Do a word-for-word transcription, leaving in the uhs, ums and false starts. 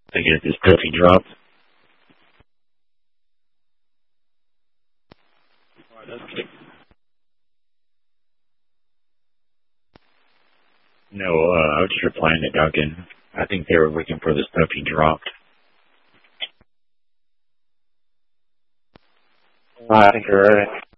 I guess this stuff he dropped. No, uh, I was just replying to Duncan. I think they were looking for the stuff he dropped. I think you're right.